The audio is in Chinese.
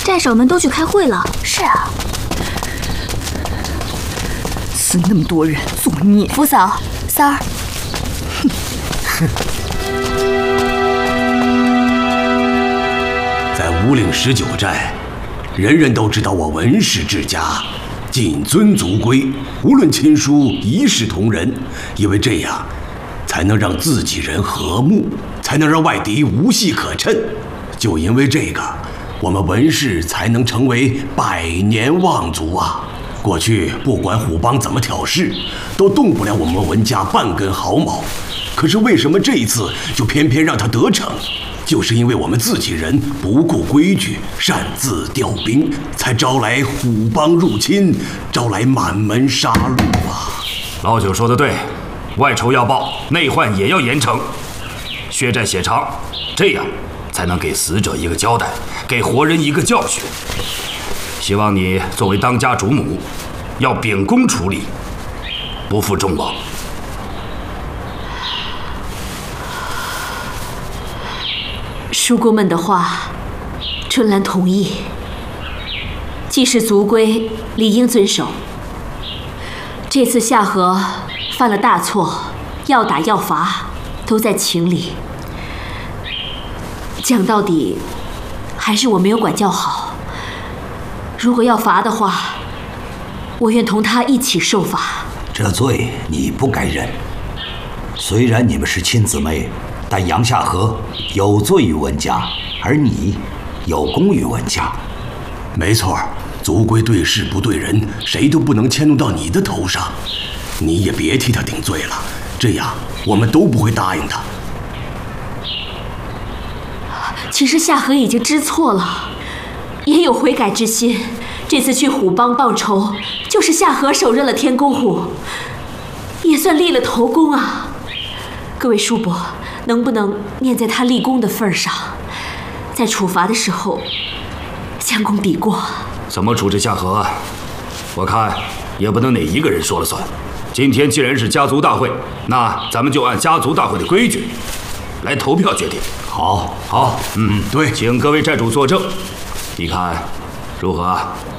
寨首们都去开会了。 是啊， 死那么多人，作孽！ 福嫂，三儿， 在乌岭19寨，人人都知道我文氏之家谨遵族规，无论亲疏一视同仁，因为这样才能让自己人和睦，才能让外敌无隙可趁。就因为这个，我们文氏才能成为100年望族啊！过去不管虎帮怎么挑事，都动不了我们文家半根毫毛。可是为什么这一次就偏偏让他得逞？就是因为我们自己人不顾规矩，擅自调兵，才招来虎帮入侵，招来满门杀戮啊！ 老九说的对，外仇要报，内患也要严惩，血债血偿，这样才能给死者一个交代，给活人一个教训。希望你作为当家主母，要秉公处理，不负众望。 叔公们的话，春兰同意。既是族规，理应遵守。这次夏河犯了大错，要打要罚，都在情理。讲到底，还是我没有管教好。如果要罚的话，我愿同他一起受罚。 这罪你不该认。虽然你们是亲姊妹，但杨夏河有罪于文家，而你有功于文家。 没错，族规对事不对人，谁都不能迁怒到你的头上。你也别替他顶罪了，这样我们都不会答应他。 其实夏河已经知错了，也有悔改之心。这次去虎帮报仇，就是夏河手刃了天宫虎，也算立了头功啊。各位叔伯，能不能念在他立功的份上，在处罚的时候将功抵过？ 怎么处置夏河啊？我看也不能哪一个人说了算。今天既然是家族大会，那咱们就按家族大会的规矩来投票决定。 好， 好， 对， 请各位寨主作证，你看如何啊？